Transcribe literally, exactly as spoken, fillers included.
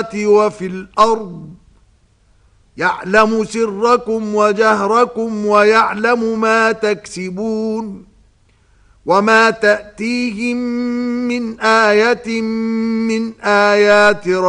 وفي الأرض يعلم سركم وجهركم ويعلم ما تكسبون وما تأتيهم من آية من آيات ربهم